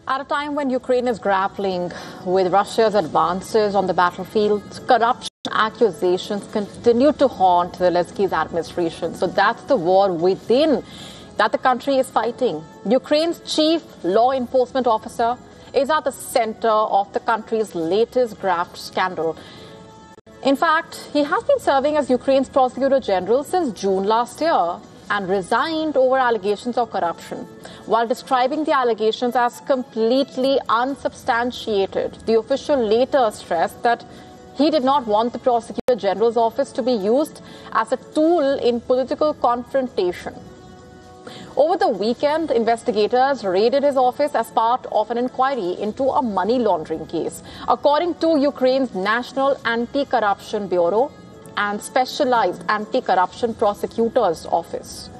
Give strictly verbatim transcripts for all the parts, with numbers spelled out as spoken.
At a time when Ukraine is grappling with Russia's advances on the battlefield, corruption accusations continue to haunt Zelensky's administration. So that's the war within that the country is fighting. Ukraine's chief law enforcement officer is at the center of the country's latest graft scandal. In fact, he has been serving as Ukraine's prosecutor general since June last year and resigned over allegations of corruption. While describing the allegations as completely unsubstantiated, the official later stressed that he did not want the prosecutor general's office to be used as a tool in political confrontation. Over the weekend, investigators raided his office as part of an inquiry into a money laundering case. According to Ukraine's National Anti-Corruption Bureau and Specialized Anti-Corruption Prosecutor's Office,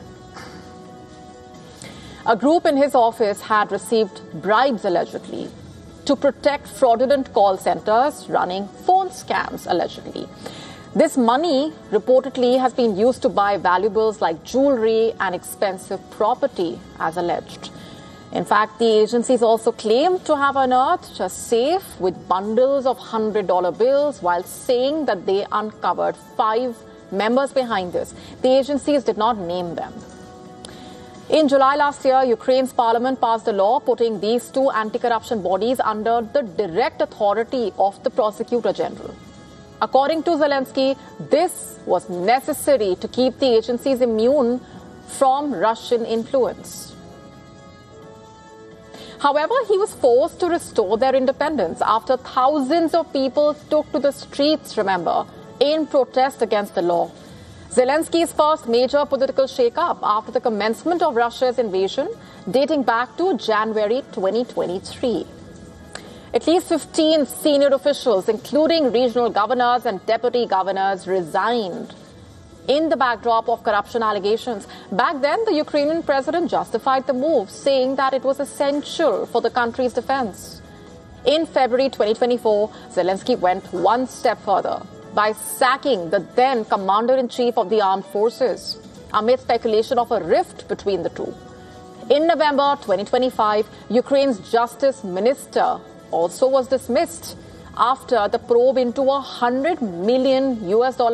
a group in his office had received bribes allegedly to protect fraudulent call centers running phone scams allegedly. This money reportedly has been used to buy valuables like jewelry and expensive property, as alleged. In fact, the agencies also claimed to have unearthed a safe with bundles of one hundred dollar bills while saying that they uncovered five members behind this. The agencies did not name them. In July last year, Ukraine's parliament passed a law putting these two anti-corruption bodies under the direct authority of the prosecutor general. According to Zelensky, this was necessary to keep the agencies immune from Russian influence. However, he was forced to restore their independence after thousands of people took to the streets, remember, in protest against the law. Zelensky's first major political shake-up after the commencement of Russia's invasion, dating back to January twenty twenty-three. At least fifteen senior officials, including regional governors and deputy governors, resigned in the backdrop of corruption allegations. Back then, the Ukrainian president justified the move, saying that it was essential for the country's defense. In February twenty twenty-four, Zelensky went one step further by sacking the then commander-in-chief of the armed forces, amid speculation of a rift between the two. In November twenty twenty-five, Ukraine's justice minister also was dismissed after the probe into a one hundred million U S dollar